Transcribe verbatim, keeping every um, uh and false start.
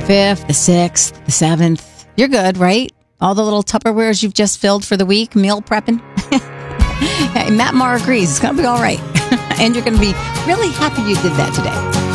The fifth, the sixth, the seventh. You're good, right? All the little Tupperwares you've just filled for the week, meal prepping. Hey, Matt Maher agrees. It's going to be all right. And you're going to be really happy you did that today.